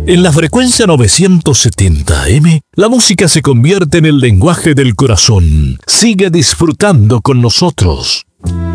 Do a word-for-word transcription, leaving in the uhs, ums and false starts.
En la frecuencia novecientos setenta A M, la música se convierte en el lenguaje del corazón. Sigue disfrutando con nosotros.